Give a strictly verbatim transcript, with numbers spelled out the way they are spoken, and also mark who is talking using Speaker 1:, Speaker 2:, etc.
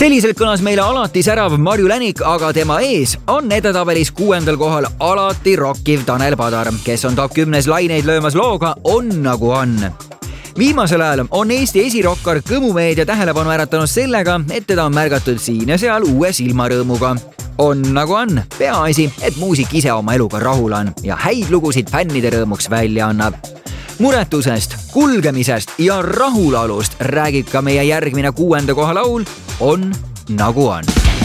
Speaker 1: Selliselt kõlas meile alati särav Marju Länik, aga tema ees on edetabelis kuuendal kohal alati rokkiv Tanel Padar, kes on top kümnes laineid löömas looga On nagu on. Viimasel ajal on Eesti esirokkar Kõmu meedia tähelepanu äratanud sellega, et teda on märgatud siin ja seal uue silmarõõmuga. On nagu on, peaasi, et muusik ise oma eluga rahul on ja häid lugusid fännide rõõmuks välja annab. Muretusest, kulgemisest ja rahulolust räägib ka meie järgmine kuuenda koha laul On nagu on.